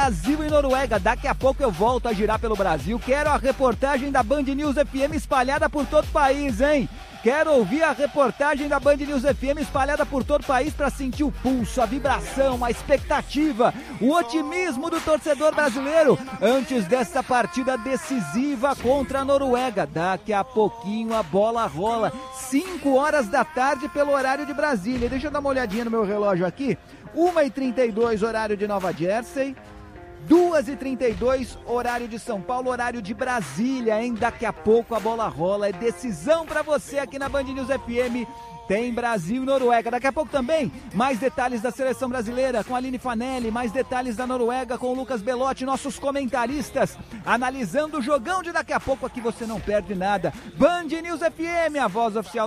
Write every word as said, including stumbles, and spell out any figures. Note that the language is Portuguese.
Brasil e Noruega. Daqui a pouco eu volto a girar pelo Brasil. Quero a reportagem da Band News F M espalhada por todo o país, hein? Quero ouvir a reportagem da Band News F M espalhada por todo o país para sentir o pulso, a vibração, a expectativa, o otimismo do torcedor brasileiro antes dessa partida decisiva contra a Noruega. Daqui a pouquinho a bola rola, cinco horas da tarde pelo horário de Brasília. Deixa eu dar uma olhadinha no meu relógio aqui. uma e trinta e dois, horário de Nova Jersey. duas e trinta e dois, horário de São Paulo, horário de Brasília, hein? Daqui a pouco a bola rola, é decisão pra você aqui na Band News F M. Tem Brasil e Noruega. Daqui a pouco também, mais detalhes da seleção brasileira com a Aline Fanelli, mais detalhes da Noruega com o Lucas Belotti, nossos comentaristas, analisando o jogão de daqui a pouco. Aqui você não perde nada. Band News F M, a voz oficial